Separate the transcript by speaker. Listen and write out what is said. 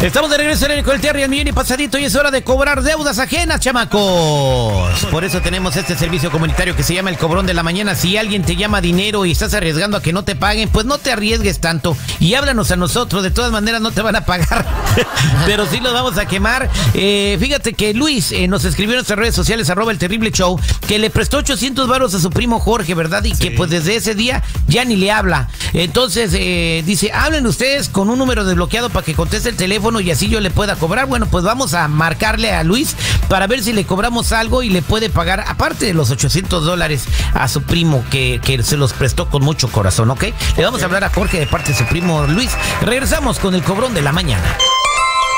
Speaker 1: Estamos de regreso con el Terry, el millón y pasadito, y es hora de cobrar deudas ajenas, chamacos. Por eso tenemos este servicio comunitario que se llama el cobrón de la mañana. Si alguien te llama dinero y estás arriesgando a que no te paguen, pues no te arriesgues tanto y háblanos a nosotros. De todas maneras no te van a pagar, pero sí los vamos a quemar. Fíjate que Luis nos escribió en nuestras redes sociales, @elterrible_show, que le prestó 800 varos a su primo Jorge, ¿verdad? Y que pues desde ese día ya ni le habla. Entonces dice, hablen ustedes con un número desbloqueado para que conteste el teléfono y así yo le pueda cobrar. Bueno, pues vamos a marcarle a Luis para ver si le cobramos algo y le puede pagar, aparte de los $800 a su primo que se los prestó con mucho corazón, ¿ok? Le vamos a hablar a Jorge de parte de su primo Luis. Regresamos con el cobrón de la mañana.